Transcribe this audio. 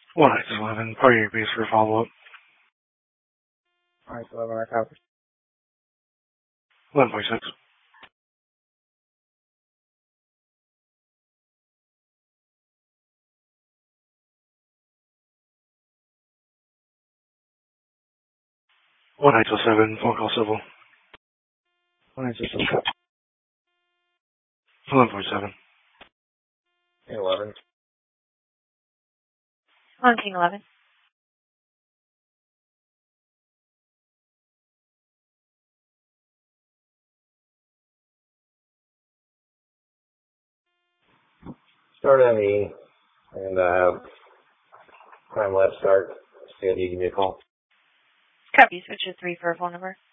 1X11, party your base for follow-up. Alright, 11, our covers. 11.6. One ISO-7, phone call civil. 1X11. 11.7. 11. On King 11. Start ME, and time left start. See if you give me a call. Copy, switch to 3 for a phone number.